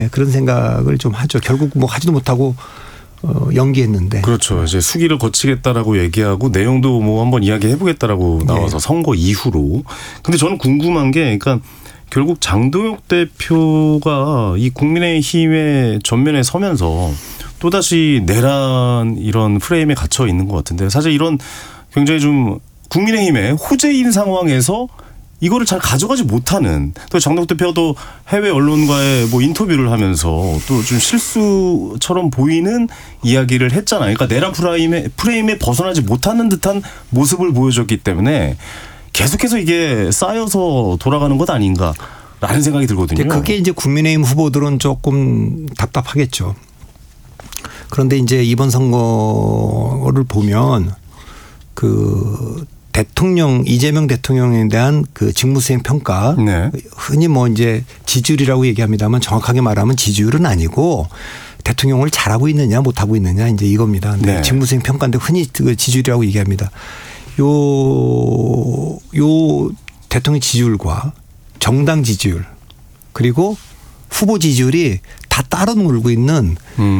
그런 생각을 좀 하죠. 결국 뭐 하지도 못하고 연기했는데. 그렇죠. 이제 수기를 거치겠다라고 얘기하고 내용도 뭐 한번 이야기해보겠다라고 나와서 선거 이후로. 근데 저는 궁금한 게 그러니까 결국 장동혁 대표가 이 국민의힘의 전면에 서면서 또다시 내란 이런 프레임에 갇혀 있는 것 같은데 사실 이런 굉장히 좀 국민의힘의 호재인 상황에서 이거를 잘 가져가지 못하는 또 장동혁 대표도 해외 언론과의 뭐 인터뷰를 하면서 또 좀 실수처럼 보이는 이야기를 했잖아요. 그러니까 내란 프레임에 벗어나지 못하는 듯한 모습을 보여줬기 때문에 계속해서 이게 쌓여서 돌아가는 것 아닌가라는 생각이 들거든요. 그게 이제 국민의힘 후보들은 조금 답답하겠죠. 그런데 이제 이번 선거를 보면 그 이재명 대통령에 대한 그 직무수행 평가. 네. 흔히 뭐 이제 지지율이라고 얘기합니다만 정확하게 말하면 지지율은 아니고 대통령을 잘하고 있느냐 못하고 있느냐 이제 이겁니다. 네. 직무수행 평가인데 흔히 그 지지율이라고 얘기합니다. 요 대통령 지지율과 정당 지지율 그리고 후보 지지율이 다 따로 놀고 있는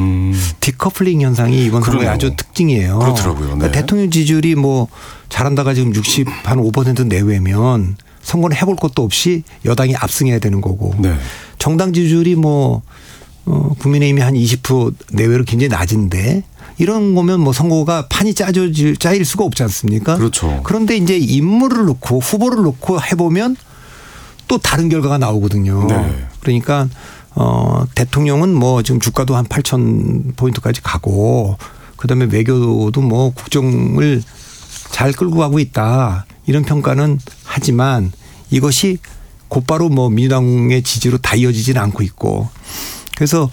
디커플링 현상이 이번 선거의 아주 특징이에요. 그렇더라고요. 네. 그러니까 대통령 지지율이 뭐 잘한다가 지금 5% 내외면 선거는 해볼 것도 없이 여당이 압승해야 되는 거고. 네. 정당 지지율이 뭐 국민의힘이 한 20% 내외로 굉장히 낮은데 이런 거면 뭐 선거가 판이 짜일 수가 없지 않습니까? 그렇죠. 그런데 이제 인물을 놓고 후보를 놓고 해보면 또 다른 결과가 나오거든요. 네. 그러니까 대통령은 뭐 지금 주가도 한 8,000포인트까지 가고 그다음에 외교도 뭐 국정을 잘 끌고 가고 있다. 이런 평가는 하지만 이것이 곧바로 뭐 민주당의 지지로 다 이어지지는 않고 있고 그래서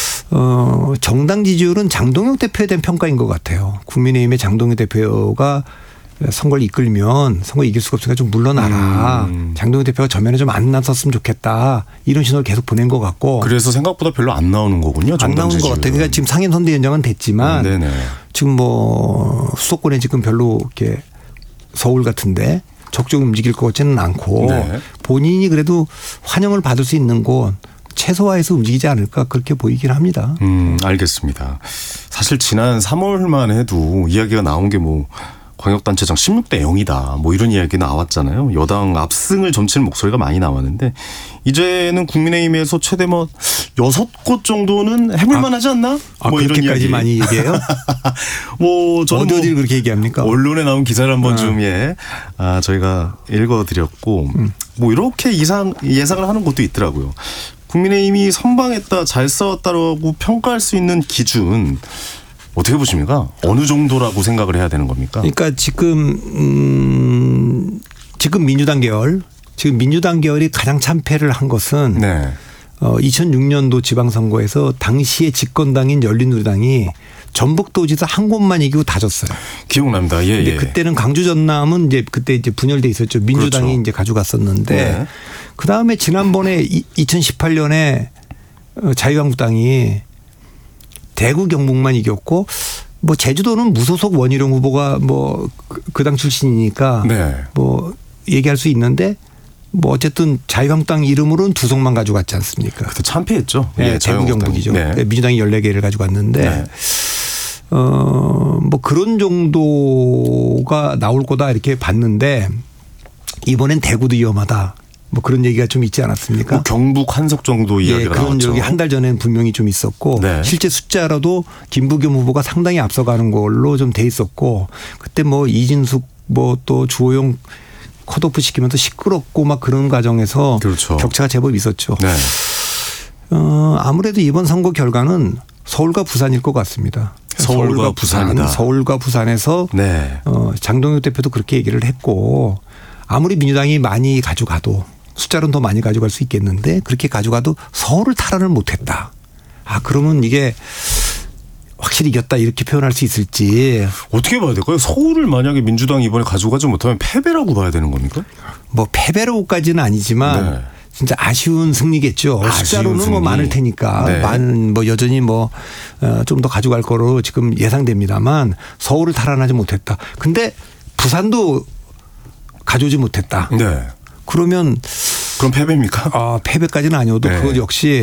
정당 지지율은 장동혁 대표에 대한 평가인 것 같아요. 국민의힘의 장동혁 대표가 선거를 이끌면 선거 이길 수가 없으니까 좀 물러나라. 장동혁 대표가 전면에 좀 안 나섰으면 좋겠다. 이런 신호를 계속 보낸 것 같고. 그래서 생각보다 별로 안 나오는 거군요. 안 나오는 것 같아요. 그러니까 지금 상임 선대위원장은 됐지만 네네. 지금 뭐 수도권에 지금 별로 이렇게 서울 같은데 적극적으로 움직일 것 같지는 않고 네. 본인이 그래도 환영을 받을 수 있는 곳 최소화해서 움직이지 않을까 그렇게 보이긴 합니다. 알겠습니다. 사실 지난 3월만 해도 이야기가 나온 게 뭐 광역단체장 16대 0이다. 뭐 이런 이야기 나왔잖아요. 여당 압승을 점치는 목소리가 많이 나왔는데 이제는 국민의힘에서 최대 뭐 6곳 정도는 해볼 만하지 않나? 뭐 이런 그렇게까지 이야기. 많이 얘기해요? 뭐 저는 어디 그렇게 얘기합니까? 언론에 나온 기사를 한번 좀 저희가 읽어드렸고 뭐 이렇게 예상을 하는 것도 있더라고요. 국민의힘이 선방했다, 잘 싸웠다라고 평가할 수 있는 기준 어떻게 보십니까? 어느 정도라고 생각을 해야 되는 겁니까? 그러니까 지금 민주당 계열이 가장 참패를 한 것은 2006년도 지방선거에서 당시의 집권당인 열린우리당이 전북도지사 한 곳만 이기고 다 졌어요. 기억납니다. 예, 근데 그때는 강주 전남은 그때 분열돼 있었죠. 민주당이 그렇죠. 이제 가져갔었는데 네. 그 다음에 지난번에 2018년에 자유한국당이 대구 경북만 이겼고 뭐 제주도는 무소속 원희룡 후보가 뭐 그 당 출신이니까 뭐 얘기할 수 있는데 뭐 어쨌든 자유한국당 이름으로는 2석만 가져갔지 않습니까? 그때 참패했죠. 네, 대구 경북이죠. 네. 민주당이 14개를 가져갔는데 뭐 그런 정도가 나올 거다 이렇게 봤는데 이번엔 대구도 위험하다. 뭐 그런 얘기가 좀 있지 않았습니까? 뭐 경북 한석 정도 이야기가 그런 나왔죠. 적이 한 달 전에는 분명히 좀 있었고 실제 숫자라도 김부겸 후보가 상당히 앞서가는 걸로 좀 돼 있었고 그때 뭐 이진숙 뭐 또 주호영 컷오프 시키면서 시끄럽고 막 그런 과정에서 그렇죠. 격차가 제법 있었죠. 네. 아무래도 이번 선거 결과는 서울과 부산일 것 같습니다. 서울과 부산이다. 서울과 부산에서 장동혁 대표도 그렇게 얘기를 했고 아무리 민주당이 많이 가져가도 숫자로는 더 많이 가져갈 수 있겠는데 그렇게 가져가도 서울을 탈환을 못했다. 그러면 이게 확실히 이겼다 이렇게 표현할 수 있을지. 어떻게 봐야 될까요? 서울을 만약에 민주당이 이번에 가져가지 못하면 패배라고 봐야 되는 겁니까? 뭐 패배로까지는 아니지만 진짜 아쉬운 승리겠죠. 숫자로는 뭐 많을 테니까 뭐 여전히 뭐 좀 더 가져갈 거로 지금 예상됩니다만 서울을 탈환하지 못했다. 근데 부산도 가져오지 못했다. 그러면 그럼 패배입니까? 패배까지는 아니어도 그것 역시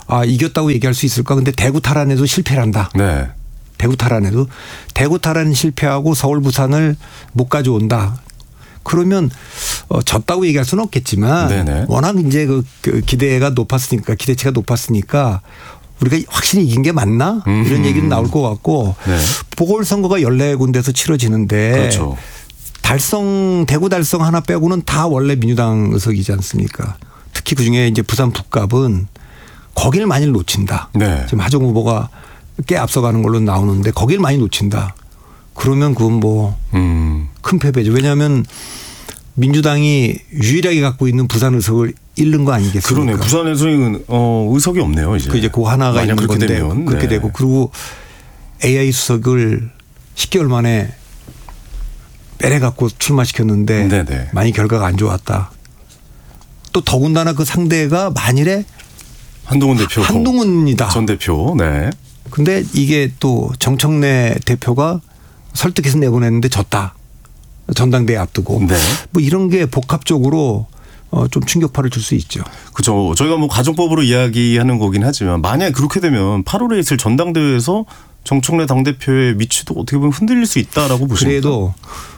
이겼다고 얘기할 수 있을까? 근데 대구 탈환에도 실패를 한다. 네. 대구 탈환에도. 대구 탈환 실패하고 서울 부산을 못 가져온다. 그러면 졌다고 얘기할 수는 없겠지만 네네. 워낙 이제 그 기대가 높았으니까 기대치가 높았으니까 우리가 확실히 이긴 게 맞나? 이런 얘기는 나올 것 같고 네. 보궐선거가 14군데에서 치러지는데 그렇죠. 대구 달성 하나 빼고는 다 원래 민주당 의석이지 않습니까? 특히 그중에 이제 부산 북갑은 거기를 많이 놓친다. 네. 지금 하정 후보가 꽤 앞서가는 걸로 나오는데 거기를 많이 놓친다. 그러면 그건 뭐 큰 패배죠. 왜냐하면 민주당이 유일하게 갖고 있는 부산 의석을 잃는 거 아니겠습니까? 그러네요. 부산에서는 의석이 없네요. 이제 그 하나가 있는 그렇게 건데 되면, 그렇게 네. 되고 그리고 AI 수석을 10개월 만에 빼내갖고 출마시켰는데 네네. 많이 결과가 안 좋았다. 또 더군다나 그 상대가 만일에 한동훈 대표. 한동훈이다. 전 대표. 네. 근데 이게 또 정청래 대표가 설득해서 내보냈는데 졌다. 전당대회 앞두고. 네. 뭐 이런 게 복합적으로 좀 충격파를 줄 수 있죠. 그렇죠. 저희가 뭐 가정법으로 이야기하는 거긴 하지만 만약에 그렇게 되면 8월에 있을 전당대회에서 정청래 당대표의 위치도 어떻게 보면 흔들릴 수 있다라고 보십니까? 그래도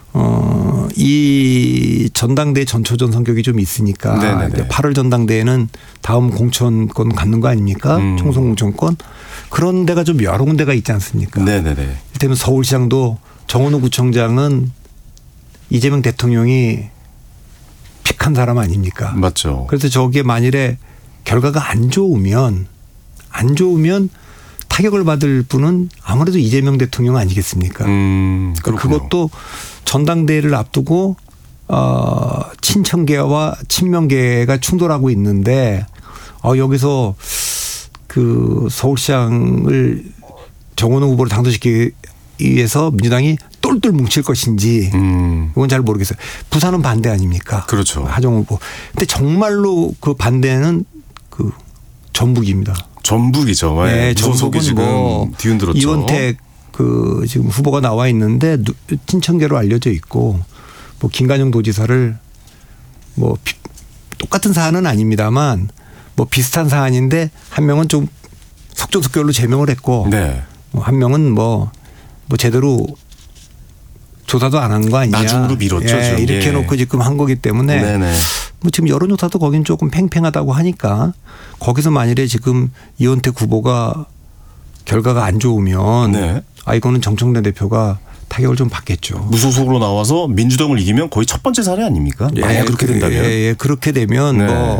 이 전당대회 전초전 성격이 좀 있으니까 네네네. 8월 전당대회는 다음 공천권 갖는 거 아닙니까? 총선 공천권. 그런 데가 좀 여러 군데가 있지 않습니까? 네네네. 이를테면 서울시장도 정원호 구청장은 이재명 대통령이 픽한 사람 아닙니까? 맞죠. 그래서 저게 만일에 결과가 안 좋으면 타격을 받을 분은 아무래도 이재명 대통령 아니겠습니까? 그것도 전당대회를 앞두고 친청계와 친명계가 충돌하고 있는데 여기서 그 서울시장을 정원호 후보를 당선시키기 위해서 민주당이 똘똘 뭉칠 것인지 이건 잘 모르겠어요. 부산은 반대 아닙니까? 그렇죠. 하정 후보. 근데 정말로 그 반대는 그 전북입니다. 전북이죠. 네, 전북이 지금 뭐 뒤흔들었죠. 이원택 그 지금 후보가 나와 있는데 친청계로 알려져 있고 뭐 김관영 도지사를 뭐 똑같은 사안은 아닙니다만 뭐 비슷한 사안인데 한 명은 좀 속전속결로 제명을 했고 네. 한 명은 뭐 제대로 조사도 안 한 거 아니냐. 나중으로 미뤘죠. 예, 이렇게 해놓고 지금 한 거기 때문에 네네. 뭐 지금 여론조사도 거긴 조금 팽팽하다고 하니까 거기서 만일에 지금 이원택 후보가 결과가 안 좋으면 네. 이거는 정청래 대표가 타격을 좀 받겠죠. 무소속으로 나와서 민주당을 이기면 거의 첫 번째 사례 아닙니까? 만약 그렇게 된다면. 예, 그렇게 되면 네.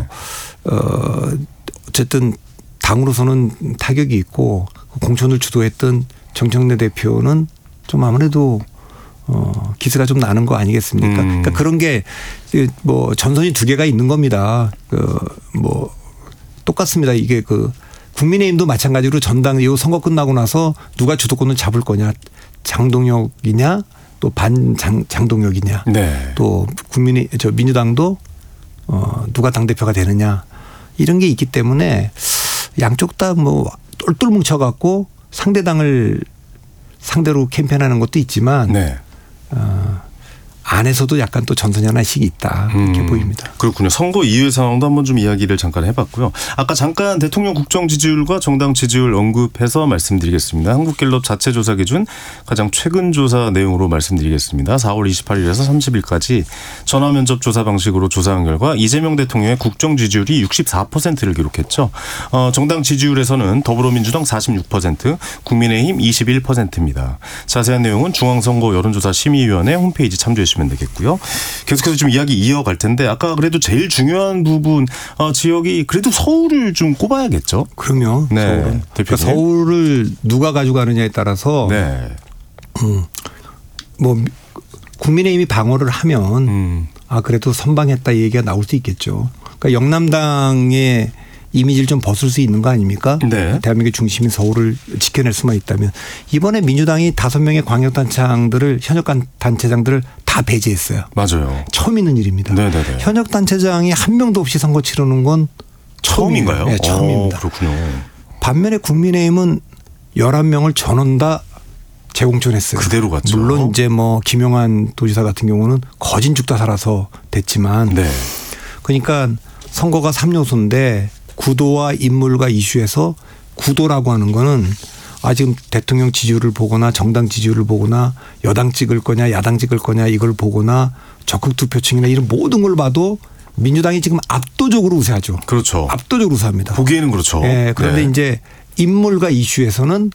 어쨌든 당으로서는 타격이 있고 공천을 주도했던 정청래 대표는 좀 아무래도 기세가 좀 나는 거 아니겠습니까? 그러니까 그런 게 뭐 전선이 두 개가 있는 겁니다. 뭐 똑같습니다. 이게 국민의힘도 마찬가지로 전당 이 선거 끝나고 나서 누가 주도권을 잡을 거냐, 장동혁이냐, 또 장동혁이냐, 네. 또 민주당도 누가 당 대표가 되느냐 이런 게 있기 때문에 양쪽 다 뭐 똘똘 뭉쳐갖고 상대당을 상대로 캠페인하는 것도 있지만 네. 안에서도 약간 또 전선이 하나씩 있다 이렇게 보입니다. 그렇군요. 선거 이후의 상황도 한번 좀 이야기를 잠깐 해봤고요. 아까 잠깐 대통령 국정 지지율과 정당 지지율 언급해서 말씀드리겠습니다. 한국갤럽 자체 조사 기준 가장 최근 조사 내용으로 말씀드리겠습니다. 4월 28일에서 30일까지 전화 면접 조사 방식으로 조사한 결과 이재명 대통령의 국정 지지율이 64%를 기록했죠. 정당 지지율에서는 더불어민주당 46%, 국민의힘 21%입니다. 자세한 내용은 중앙선거 여론조사 심의위원회 홈페이지 참조해 주시면 되겠고요. 계속해서 좀 이야기 이어갈 텐데 아까 그래도 제일 중요한 부분 지역이 그래도 서울을 좀 꼽아야겠죠. 그럼요. 네, 서울은. 그러니까 서울을 누가 가져가느냐에 따라서 네. 뭐 국민의힘이 방어를 하면 그래도 선방했다 얘기가 나올 수 있겠죠. 그러니까 영남당의 이미지를 좀 벗을 수 있는 거 아닙니까? 네. 대한민국의 중심인 서울을 지켜낼 수만 있다면 이번에 민주당이 5명의 광역단체장들을 현역 단체장들을 다 배제했어요. 맞아요. 처음 있는 일입니다. 네네네. 현역 단체장이 한 명도 없이 선거 치르는 건 처음인가요? 네, 처음입니다. 그렇군요. 반면에 국민의힘은 11명을 전원 다 재공천했어요. 그대로 갔죠. 물론 이제 뭐 김용환 도지사 같은 경우는 거진 죽다 살아서 됐지만 네. 그러니까 선거가 3요소인데 구도와 인물과 이슈에서 구도라고 하는 거는 지금 대통령 지지율을 보거나 정당 지지율을 보거나 여당 찍을 거냐 야당 찍을 거냐 이걸 보거나 적극 투표층이나 이런 모든 걸 봐도 민주당이 지금 압도적으로 우세하죠. 그렇죠. 압도적으로 우세합니다. 보기에는 그렇죠. 네, 그런데 네. 이제 인물과 이슈에서는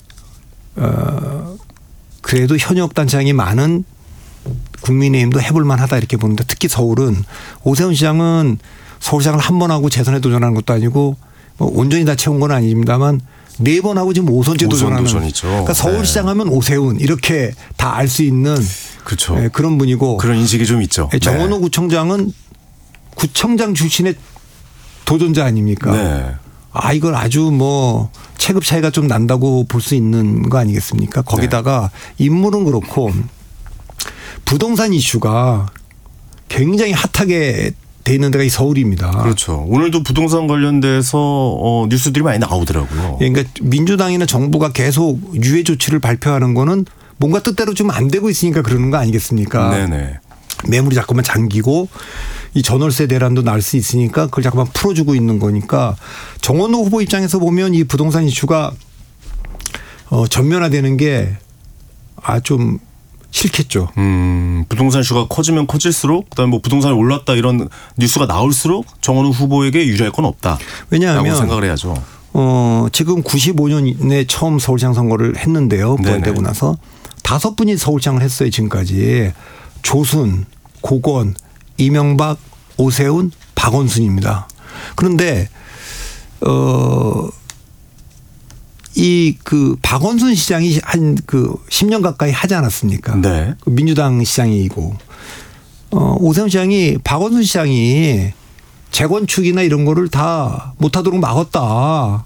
그래도 현역 단장이 많은 국민의힘도 해볼 만하다 이렇게 보는데 특히 서울은 오세훈 시장은 서울시장을 한 번 하고 재선에 도전하는 것도 아니고 뭐 온전히 다 채운 건 아닙니다만 4번 하고 지금 5선째 도전하는. 그러니까 서울시장 하면 오세훈 이렇게 다 알 수 있는 그렇죠. 그런 분이고. 그런 인식이 좀 있죠. 정원호 구청장은 구청장 출신의 도전자 아닙니까? 네. 이걸 아주 뭐 체급 차이가 좀 난다고 볼 수 있는 거 아니겠습니까? 거기다가 인물은 그렇고 부동산 이슈가 굉장히 핫하게 돼 있는 데가 이 서울입니다. 그렇죠. 오늘도 부동산 관련돼서 뉴스들이 많이 나오더라고요. 그러니까 민주당이나 정부가 계속 유예 조치를 발표하는 거는 뭔가 뜻대로 좀 안 되고 있으니까 그러는 거 아니겠습니까? 네네. 매물이 자꾸만 잠기고 이 전월세 대란도 날 수 있으니까 그걸 자꾸만 풀어주고 있는 거니까 정원호 후보 입장에서 보면 이 부동산 이슈가 전면화되는 게 좀 싫겠죠. 부동산 이슈가 커지면 커질수록 그다음에 뭐 부동산이 올랐다 이런 뉴스가 나올수록 정원호 후보에게 유리할 건 없다. 왜냐하면 생각을 해야죠. 지금 95년에 처음 서울시장 선거를 했는데요. 부활되고 나서 5분이 서울시장을 했어요. 지금까지. 조순, 고건, 이명박, 오세훈, 박원순입니다. 그런데 이 박원순 시장이 한 10년 가까이 하지 않았습니까? 네. 민주당 시장이고 오세훈 시장이 박원순 시장이 재건축이나 이런 거를 다 못하도록 막았다.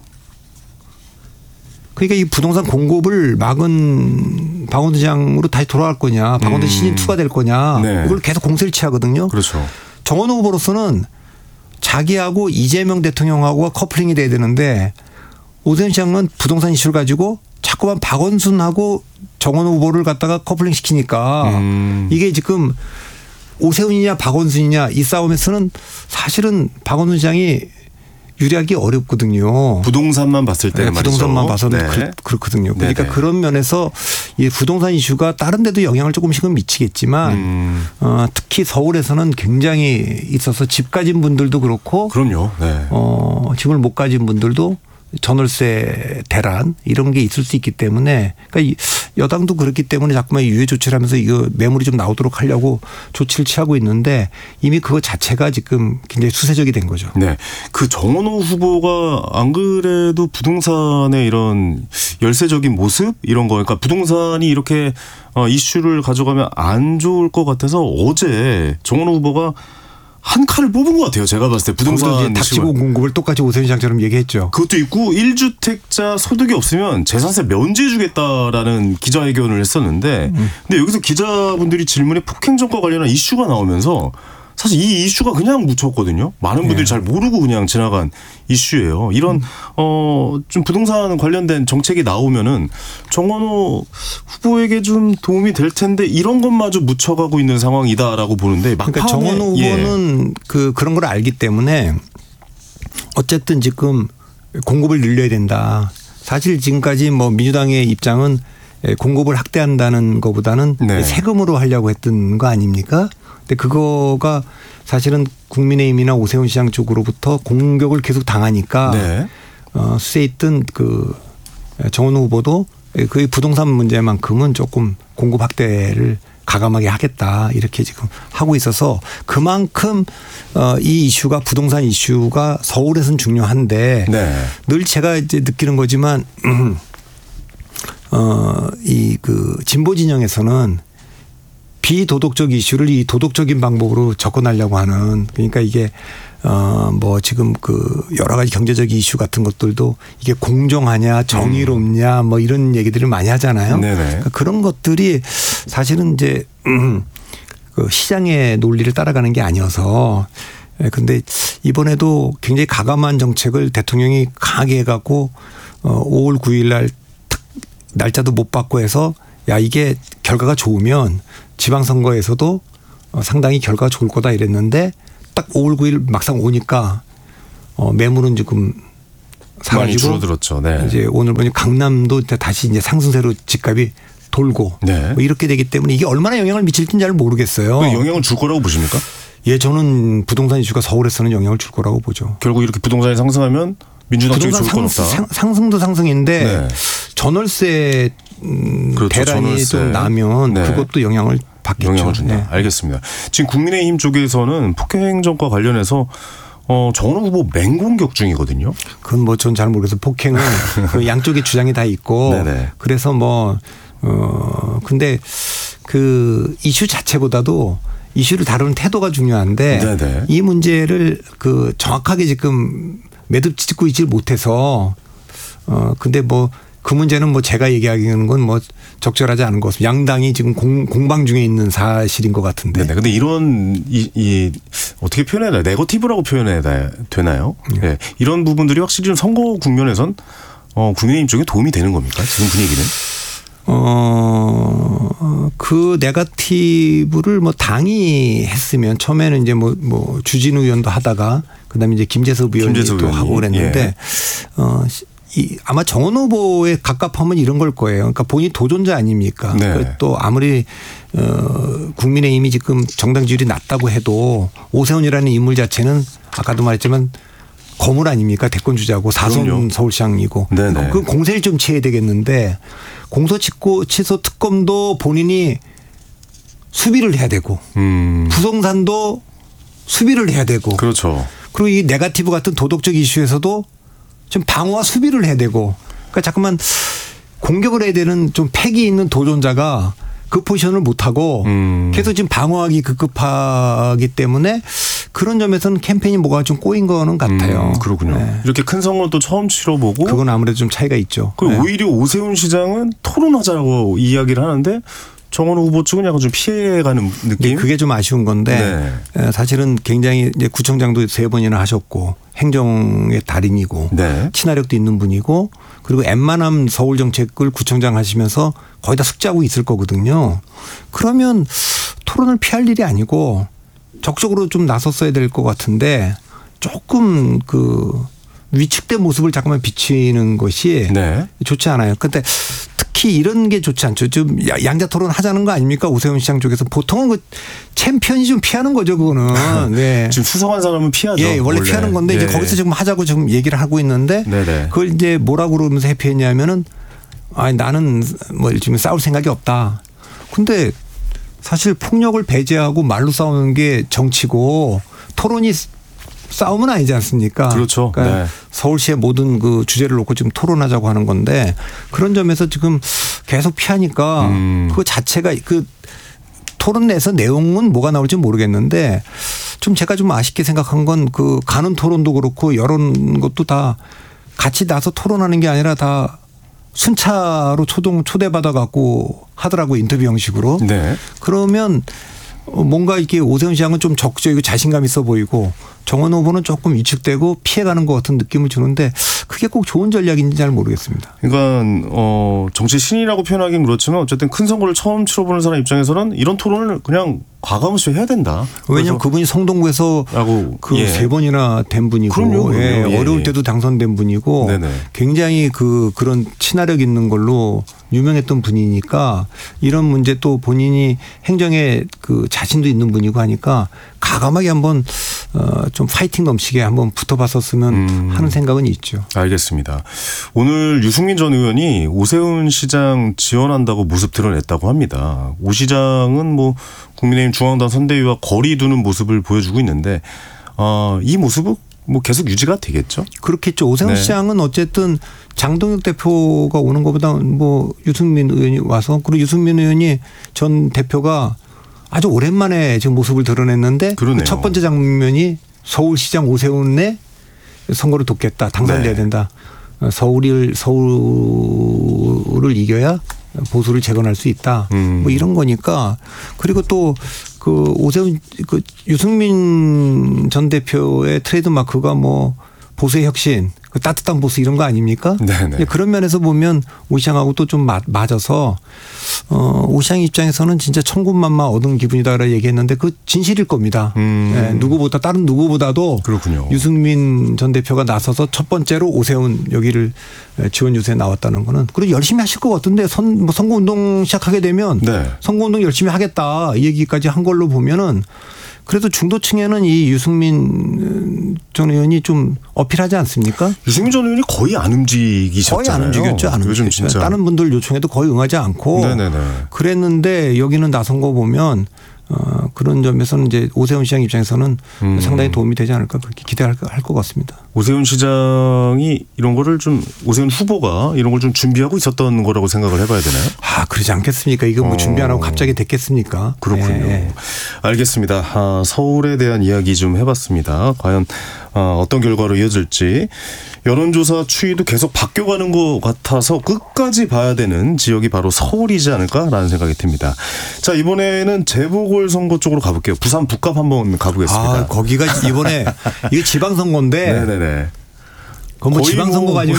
그러니까 이 부동산 공급을 막은 박원순 시장으로 다시 돌아갈 거냐, 박원순 시즌 2가 될 거냐, 이걸 계속 공세를 취하거든요. 그렇죠. 정원호 후보로서는 자기하고 이재명 대통령하고 커플링이 돼야 되는데 오세훈 시장은 부동산 이슈를 가지고 자꾸만 박원순하고 정원호 후보를 갖다가 커플링 시키니까 이게 지금 오세훈이냐 박원순이냐 이 싸움에서는 사실은 박원순 시장이 유리하기 어렵거든요. 부동산만 봤을 때는 말이죠. 부동산만 봐서는 그렇거든요. 그러니까 그런 면에서 이 부동산 이슈가 다른 데도 영향을 조금씩은 미치겠지만 특히 서울에서는 굉장히 있어서 집 가진 분들도 그렇고 그럼요. 네. 집을 못 가진 분들도 전월세 대란 이런 게 있을 수 있기 때문에 그러니까 여당도 그렇기 때문에 자꾸만 유예 조치를 하면서 이거 매물이 좀 나오도록 하려고 조치를 취하고 있는데 이미 그거 자체가 지금 굉장히 수세적이 된 거죠. 네. 그 정원호 후보가 안 그래도 부동산의 이런 열세적인 모습 이런 거 그러니까 부동산이 이렇게 이슈를 가져가면 안 좋을 것 같아서 어제 정원호 후보가 한 칼을 뽑은 것 같아요. 제가 봤을 때 부동산 닥치고 공급을 똑같이 오세훈 시장처럼 얘기했죠. 그것도 있고 1주택자 소득이 없으면 재산세 면제해 주겠다라는 기자회견을 했었는데 근데 여기서 기자분들이 질문에 폭행정과 관련한 이슈가 나오면서 사실 이 이슈가 그냥 묻혔거든요. 많은 분들이 잘 모르고 그냥 지나간 이슈예요. 이런 좀 부동산 관련된 정책이 나오면은 정원호 후보에게 좀 도움이 될 텐데 이런 것마저 묻혀가고 있는 상황이다라고 보는데 그러니까 정원호 후보는 그런 걸 알기 때문에 어쨌든 지금 공급을 늘려야 된다. 사실 지금까지 뭐 민주당의 입장은 공급을 확대한다는 것보다는 세금으로 하려고 했던 거 아닙니까? 근데 그거가 사실은 국민의힘이나 오세훈 시장 쪽으로부터 공격을 계속 당하니까 수세에 있던 정원호 후보도 그 부동산 문제만큼은 조금 공급 확대를 가감하게 하겠다 이렇게 지금 하고 있어서 그만큼 이 이슈가 부동산 이슈가 서울에서는 중요한데 늘 제가 이제 느끼는 거지만 진보 진영에서는 비도덕적 이슈를 이 도덕적인 방법으로 접근하려고 하는 그러니까 이게 뭐 지금 여러 가지 경제적 이슈 같은 것들도 이게 공정하냐 정의롭냐 뭐 이런 얘기들을 많이 하잖아요. 그러니까 그런 것들이 사실은 이제 시장의 논리를 따라가는 게 아니어서 근데 이번에도 굉장히 가감한 정책을 대통령이 강하게 해갖고 5월 9일 날 날짜도 못 받고 해서 야 이게 결과가 좋으면 지방선거에서도 상당히 결과가 좋을 거다 이랬는데 딱 5월 9일 막상 오니까 매물은 지금 사라지고 많이 줄어들었죠. 네. 이제 오늘 보니 강남도 다시 이제 상승세로 집값이 돌고 네. 뭐 이렇게 되기 때문에 이게 얼마나 영향을 미칠지는 잘 모르겠어요. 영향을 줄 거라고 보십니까? 예, 저는 부동산 이슈가 서울에서는 영향을 줄 거라고 보죠. 결국 이렇게 부동산이 상승하면 민주당 쪽이 좋을 건 없다. 상승도 상승인데 네. 전월세 그렇죠. 대란이 전월세. 좀 나면 네. 그것도 영향을 받겠죠. 영향을 준다. 네. 알겠습니다. 지금 국민의힘 쪽에서는 폭행정과 관련해서 정원호 후보 맹공격 중이거든요. 그건 뭐 전 잘 모르겠어요. 폭행은 그 양쪽의 주장이 다 있고 네네. 그래서 뭐 근데 그 이슈 자체보다도 이슈를 다루는 태도가 중요한데 네네. 이 문제를 그 정확하게 지금 매듭짓고 있지 못해서 근데 뭐 그 문제는 뭐 제가 얘기하기는 건 뭐 적절하지 않은 것 같습니다. 양당이 지금 공방 중에 있는 사실인 것 같은데. 네. 근데 이런 이 어떻게 표현해야 되나요? 네거티브라고 표현해야 되나요? 네. 이런 부분들이 확실히 좀 선거 국면에선 국민의힘 쪽에 도움이 되는 겁니까? 지금 분위기는? 그 네거티브를 뭐 당이 했으면 처음에는 이제 뭐 주진우 의원도 하다가 그다음에 이제 김재섭 의원이 또 하고 그랬는데 아마 정원 후보에 갑갑하면 이런 걸 거예요. 그러니까 본인이 도전자 아닙니까? 네. 또 아무리 국민의힘이 지금 정당 지지율이 낮다고 해도 오세훈이라는 인물 자체는 아까도 말했지만 거물 아닙니까? 대권 주자고 4선 서울시장이고. 네네. 그 공세를 좀 취해야 되겠는데 공소취소 특검도 본인이 수비를 해야 되고 부동산도 수비를 해야 되고. 그렇죠. 그리고 이 네거티브 같은 도덕적 이슈에서도 좀 방어와 수비를 해야 되고. 그러니까 자꾸만 공격을 해야 되는 좀 패기 있는 도전자가 그 포지션을 못하고 계속 지금 방어하기 급급하기 때문에 그런 점에서는 캠페인이 뭐가 좀 꼬인 거는 같아요. 그렇군요. 네. 이렇게 큰 선거를 또 처음 치러보고. 그건 아무래도 좀 차이가 있죠. 그리고 네. 오히려 오세훈 시장은 토론하자고 이야기를 하는데 정원호 후보 측은 약간 좀 피해가는 느낌? 그게 좀 아쉬운 건데 사실은 굉장히 이제 구청장도 3번이나 하셨고 행정의 달인이고 네. 친화력도 있는 분이고 그리고 웬만한 서울 정책을 구청장 하시면서 거의 다 숙지하고 있을 거거든요. 그러면 토론을 피할 일이 아니고 적극적으로 좀 나섰어야 될 것 같은데 조금 그 위축된 모습을 잠깐만 비치는 것이 좋지 않아요. 그런데 특히 이런 게 좋지 않죠. 좀 양자 토론 하자는 거 아닙니까? 오세훈 시장 쪽에서 보통은 그 챔피언이 좀 피하는 거죠, 그거는. 네. 지금 수성한 사람은 피하죠. 예, 원래 피하는 건데 이제 거기서 지금 하자고 지금 얘기를 하고 있는데 그걸 이제 뭐라고 그러면서 회피했냐면은 아니 나는 뭐 지금 싸울 생각이 없다. 근데 사실 폭력을 배제하고 말로 싸우는 게 정치고 토론이 싸움은 아니지 않습니까? 그렇죠. 그러니까 서울시의 모든 그 주제를 놓고 지금 토론하자고 하는 건데 그런 점에서 지금 계속 피하니까 그거 자체가 그 토론 내에서 내용은 뭐가 나올지 모르겠는데 좀 제가 좀 아쉽게 생각한 건 그 가는 토론도 그렇고 이런 것도 다 같이 나서 토론하는 게 아니라 다 순차로 초대받아 갖고 하더라고요. 인터뷰 형식으로. 그러면 뭔가 이렇게 오세훈 시장은 좀 적극적이고 자신감 있어 보이고 정원 후보는 조금 위축되고 피해가는 것 같은 느낌을 주는데 그게 꼭 좋은 전략인지 잘 모르겠습니다. 그러니까 정치 신이라고 표현하기는 그렇지만 어쨌든 큰 선거를 처음 치러보는 사람 입장에서는 이런 토론을 그냥 과감하시 해야 된다. 왜냐하면 그분이 성동구에서 그 3번이나 된 분이고 그럼요. 어려울 때도 당선된 분이고 굉장히 그런 친화력 있는 걸로 유명했던 분이니까 이런 문제 또 본인이 행정에 그 자신도 있는 분이고 하니까 과감하게 한번 좀 파이팅 넘치게 한번 붙어봤었으면 하는 생각은 있죠. 알겠습니다. 오늘 유승민 전 의원이 오세훈 시장 지원한다고 모습 드러냈다고 합니다. 오 시장은 뭐 국민의힘 중앙당 선대위와 거리 두는 모습을 보여주고 있는데 이 모습은 뭐 계속 유지가 되겠죠? 그렇겠죠. 오세훈 시장은 어쨌든 장동혁 대표가 오는 것보다 뭐 유승민 의원이 와서 그리고 유승민 의원이 전 대표가 아주 오랜만에 지금 모습을 드러냈는데 그 첫 번째 장면이 서울시장 오세훈의 선거를 돕겠다. 당선돼야 된다. 서울을 이겨야 보수를 재건할 수 있다. 뭐 이런 거니까 그리고 또 그 오세훈 그 유승민 전 대표의 트레이드 마크가 뭐 보수의 혁신, 그 따뜻한 보수 이런 거 아닙니까? 그런 면에서 보면 오 시장하고 또 좀 맞아서 오 시장 입장에서는 진짜 천군만마 얻은 기분이다라고 얘기했는데 그 진실일 겁니다. 네, 누구보다 다른 누구보다도 그렇군요. 유승민 전 대표가 나서서 첫 번째로 오세훈 여기를 지원 유세에 나왔다는 거는 그리고 열심히 하실 것 같은데 선거운동 시작하게 되면 네. 선거운동 열심히 하겠다 이 얘기까지 한 걸로 보면은 그래도 중도층에는 이 유승민 전 의원이 좀 어필하지 않습니까? 유승민 전 의원이 거의 안 움직이셨잖아요. 거의 안 움직였죠. 안 요즘 움직였죠. 진짜. 다른 분들 요청에도 거의 응하지 않고 네네네. 그랬는데 여기는 나선 거 보면 그런 점에서는 이제 오세훈 시장 입장에서는 상당히 도움이 되지 않을까 그렇게 기대할 것 같습니다. 오세훈 시장이 이런 거를 좀 오세훈 후보가 이런 걸 좀 준비하고 있었던 거라고 생각을 해봐야 되나요? 그러지 않겠습니까? 이거 뭐 준비 안 하고 갑자기 됐겠습니까? 그렇군요. 네. 알겠습니다. 서울에 대한 이야기 좀 해봤습니다. 과연 어떤 결과로 이어질지 여론조사 추이도 계속 바뀌어가는 것 같아서 끝까지 봐야 되는 지역이 바로 서울이지 않을까라는 생각이 듭니다. 자, 이번에는 재보궐선거 쪽으로 가볼게요. 부산 북갑 한번 가보겠습니다. 거기가 이번에 이게 지방선거인데 네네네. 그건 뭐 지방선거 가지고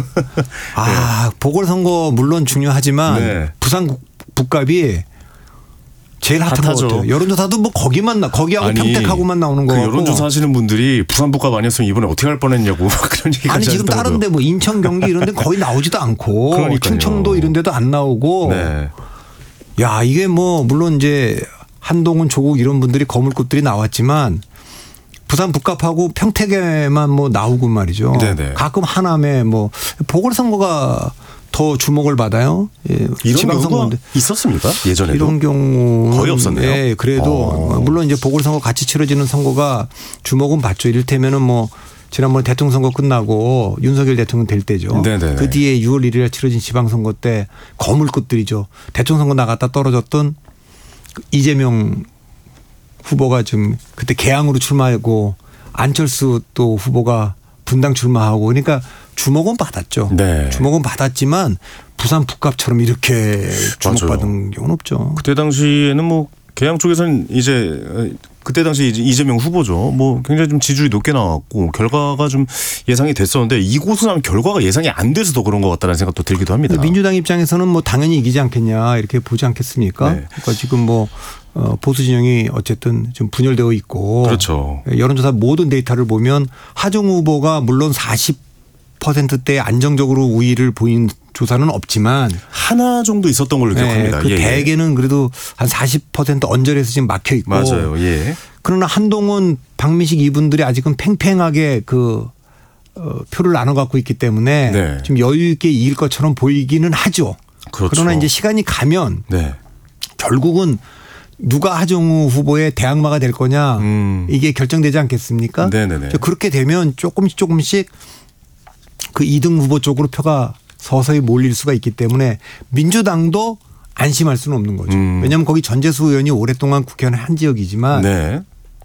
보궐선거 물론 중요하지만 네. 부산 북갑이 제일 핫한 것 같아요. 여론조사도 뭐 거기하고 평택하고만 나오는 거 그 같고. 여론조사 하시는 분들이 부산 북갑 아니었으면 이번에 어떻게 할 뻔했냐고 그런 얘기가 아니 지금 다른데 뭐 인천 경기 이런 데 거의 나오지도 않고 그러니까요. 충청도 이런 데도 안 나오고 네. 야 이게 뭐 물론 이제 한동훈 조국 이런 분들이 거물급들이 나왔지만 부산 북갑하고 평택에만 뭐 나오고 말이죠. 네네. 가끔 하남에 뭐 보궐선거가 더 주목을 받아요. 예. 이런 경우가 있었습니까? 예전에도? 이런 경우 거의 없었네요. 예, 그래도 물론 이제 보궐선거 같이 치러지는 선거가 주목은 받죠. 이를테면은 뭐 지난번 대통령 선거 끝나고 윤석열 대통령 될 때죠. 네네네. 그 뒤에 6월 1일에 치러진 지방선거 때 거물급들이죠. 대통령 선거 나갔다 떨어졌던 이재명 후보가 좀 그때 개항으로 출마하고 안철수 또 후보가 분당 출마하고 그러니까 주목은 받았죠. 네. 주목은 받았지만 부산 북갑처럼 이렇게 주목받은 맞아요. 경우는 없죠. 그때 당시에는 뭐 개항 쪽에서는 이제 그때 당시 이재명 후보죠. 뭐 굉장히 좀 지지율이 높게 나왔고 결과가 좀 예상이 됐었는데 이곳은 하면 결과가 예상이 안 돼서 더 그런 것 같다는 생각도 들기도 합니다. 민주당 입장에서는 뭐 당연히 이기지 않겠냐 이렇게 보지 않겠습니까? 네. 그러니까 지금 뭐 보수 진영이 어쨌든 좀 분열되어 있고 그렇죠. 여론조사 모든 데이터를 보면 하정우 후보가 물론 40%대 안정적으로 우위를 보인 조사는 없지만 하나 정도 있었던 걸로 기억합니다. 그 대개는 그래도 한 40% 언저리에서 지금 막혀 있고. 맞아요. 예. 그러나 한동훈, 박민식 이분들이 아직은 팽팽하게 표를 나눠 갖고 있기 때문에 네. 좀 여유 있게 이길 것처럼 보이기는 하죠. 그렇죠. 그러나 이제 시간이 가면 네. 결국은 누가 하정우 후보의 대항마가 될 거냐 이게 결정되지 않겠습니까? 네네네. 그렇게 되면 조금씩 그 2등 후보 쪽으로 표가 서서히 몰릴 수가 있기 때문에 민주당도 안심할 수는 없는 거죠. 왜냐하면 거기 전재수 의원이 오랫동안 국회의원을 한 지역이지만 네.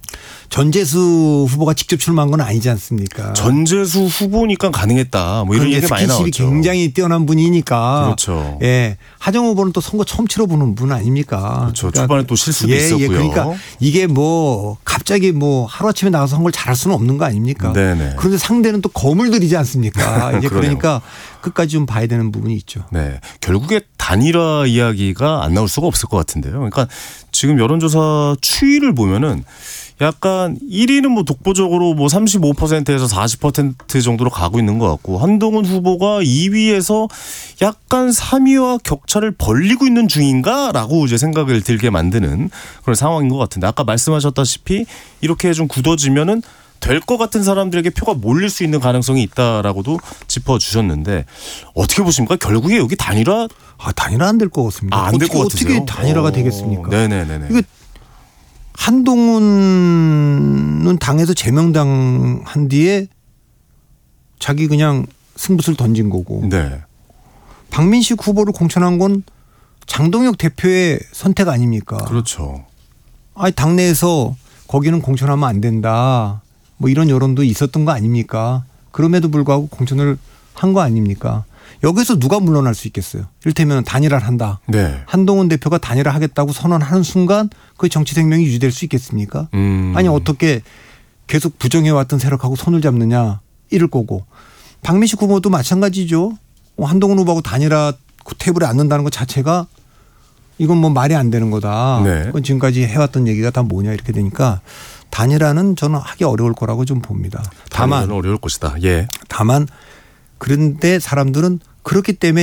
전재수 후보가 직접 출마한 건 아니지 않습니까? 전재수 후보니까 가능했다. 뭐 이런 얘기 많이 나왔죠. 스킨십이 굉장히 뛰어난 분이니까. 그렇죠. 예, 하정우 후보는 또 선거 처음 치러보는 분 아닙니까? 그렇죠. 그러니까 초반에 또 실수도 있었고요. 그러니까 이게 뭐 갑자기 뭐 하루아침에 나가서 선거를 잘할 수는 없는 거 아닙니까? 네네. 그런데 상대는 또 거물들이지 않습니까? 이제 그러네요. 그러니까 끝까지 좀 봐야 되는 부분이 있죠. 네. 결국에 단일화 이야기가 안 나올 수가 없을 것 같은데요. 그러니까 지금 여론조사 추이를 보면은 약간 1위는 뭐 독보적으로 뭐 35%에서 40% 정도로 가고 있는 것 같고 한동훈 후보가 2위에서 약간 3위와 격차를 벌리고 있는 중인가라고 이제 생각을 들게 만드는 그런 상황인 것 같은데 아까 말씀하셨다시피 이렇게 좀 굳어지면은 될 것 같은 사람들에게 표가 몰릴 수 있는 가능성이 있다라고도 짚어주셨는데 어떻게 보십니까? 결국에 여기 단일화 단일화 안 될 것 같습니다. 안 될 것 같으세요? 어떻게 단일화가 되겠습니까? 네네네네. 이거 한동훈은 당에서 제명당한 뒤에 자기 그냥 승부수를 던진 거고 네. 박민식 후보를 공천한 건 장동혁 대표의 선택 아닙니까? 그렇죠. 아니 당내에서 거기는 공천하면 안 된다. 뭐 이런 여론도 있었던 거 아닙니까? 그럼에도 불구하고 공천을 한 거 아닙니까? 여기서 누가 물러날 수 있겠어요? 이를테면 단일화를 한다. 네. 한동훈 대표가 단일화 하겠다고 선언하는 순간 그 정치 생명이 유지될 수 있겠습니까? 아니 어떻게 계속 부정해왔던 세력하고 손을 잡느냐 이럴 거고 박민식 후보도 마찬가지죠. 한동훈 후보하고 단일화 테이블에 앉는다는 것 자체가 이건 뭐 말이 안 되는 거다. 네. 그건 지금까지 해왔던 얘기가 다 뭐냐 이렇게 되니까 단일화는 저는 하기 어려울 거라고 좀 봅니다. 다만 어려울 것이다. 예. 다만 그런데 사람들은 그렇기 때문에